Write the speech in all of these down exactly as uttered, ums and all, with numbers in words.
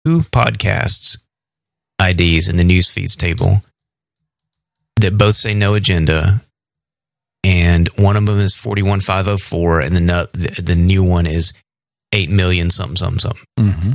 two podcasts I Ds in the news feeds table that both say no agenda, and one of them is forty-one five oh four, and the no, the, the new one is eight million something something something. Mm-hmm.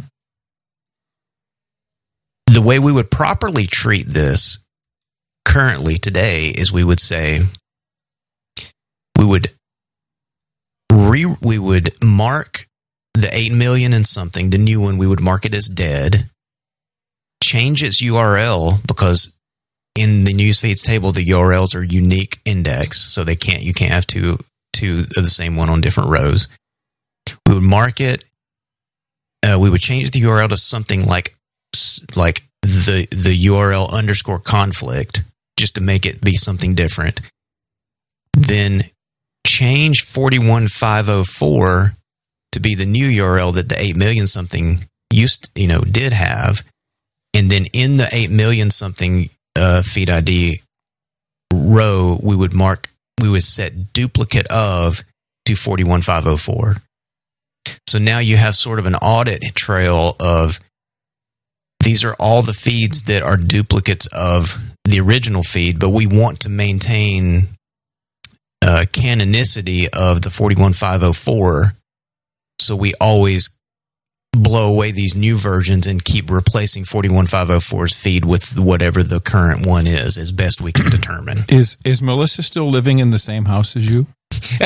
The way we would properly treat this currently today is we would say we would re, we would mark the eight million and something, the new one, we would mark it as dead, change its U R L, because in the newsfeeds table, the U R Ls are unique index, so they can't, you can't have two, two of the same one on different rows. We would mark it, uh, we would change the U R L to something like, like the, the U R L underscore conflict, just to make it be something different. Then change forty-one five oh four to be the new U R L that the eight million something used, you know, did have. And then in the eight million something uh, feed I D row, we would mark, we would set duplicate of to forty-one five oh four. So now you have sort of an audit trail of, these are all the feeds that are duplicates of the original feed, but we want to maintain uh, canonicity of the forty-one five oh four. So we always blow away these new versions and keep replacing forty-one five oh four's feed with whatever the current one is, as best we can determine. Is is Melissa still living in the same house as you?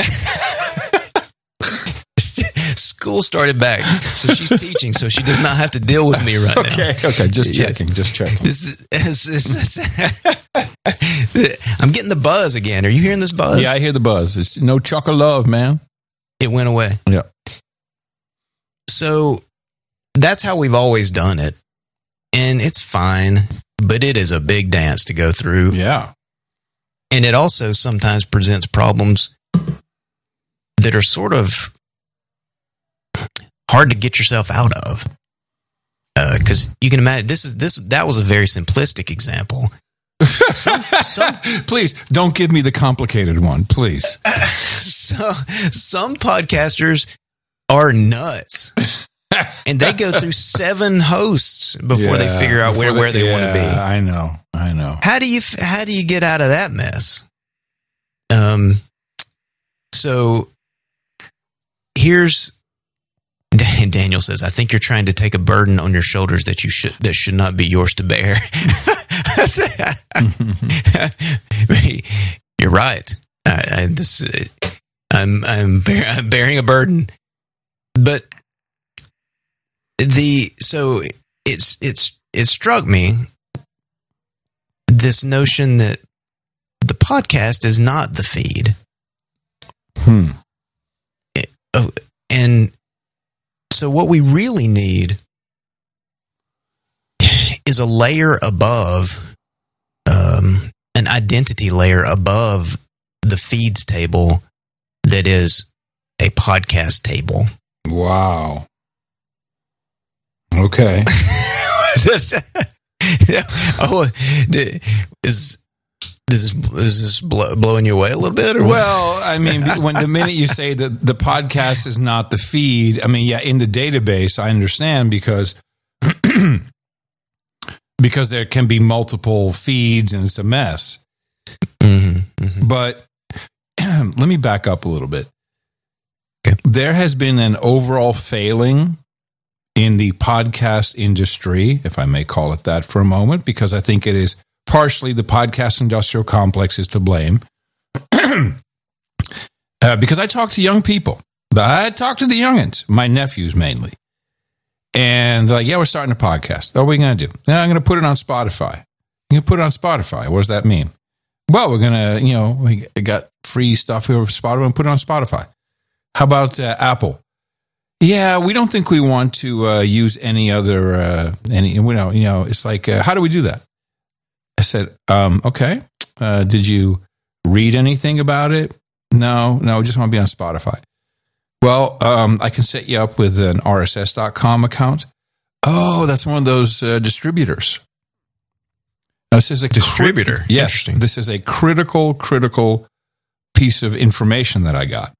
School started back, so she's teaching, so she does not have to deal with me right okay, now. Okay, just checking, yes. just checking. This is, this is, I'm getting the buzz again. Are you hearing this buzz? Yeah, I hear the buzz. It's no chuckle love, man. It went away. Yeah. So that's how we've always done it, and it's fine, but it is a big dance to go through. Yeah. And it also sometimes presents problems that are sort of hard to get yourself out of, because uh, you can imagine this is this that was a very simplistic example. Some, some, please don't give me the complicated one, please. So, some podcasters are nuts, and they go through seven hosts before yeah, they figure out where, they, where they yeah, want to be. I know, I know. How do you how do you get out of that mess? Um. So here's. Daniel says, I think you're trying to take a burden on your shoulders that you should that should not be yours to bear. You're right. I, I, this, I'm I'm, bear, I'm bearing a burden, but the so it's it's it struck me, this notion that the podcast is not the feed. Hmm. It, oh, and so what we really need is a layer above, um, an identity layer above the feeds table that is a podcast table. Wow. Okay. Oh, is Is this, is this blow, blowing you away a little bit? Or well, I mean, when the minute you say that the podcast is not the feed, I mean, yeah, in the database, I understand because because there can be multiple feeds and it's a mess. Mm-hmm, mm-hmm. But let me back up a little bit. Okay. There has been an overall failing in the podcast industry, if I may call it that for a moment, because I think it is partially the podcast industrial complex is to blame. uh, because I talk to young people. I talk to the youngins, my nephews mainly. And they're like, yeah, we're starting a podcast. What are we going to do? Yeah, I'm going to put it on Spotify. I'm going to put it on Spotify. What does that mean? Well, we're going to, you know, we got free stuff here with Spotify and put it on Spotify. How about uh, Apple? Yeah, we don't think we want to uh, use any other, uh, any, you know, you know, it's like, uh, how do we do that? I said, um, okay. Uh, did you read anything about it? No, no, we just want to be on Spotify. Well, um, I can set you up with an R S S dot com account. Oh, that's one of those uh, distributors. Now, this is a distributor. Cri- yes, this is a critical, critical piece of information that I got.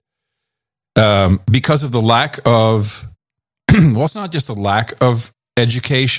Um, because of the lack of, well, it's not just the lack of education.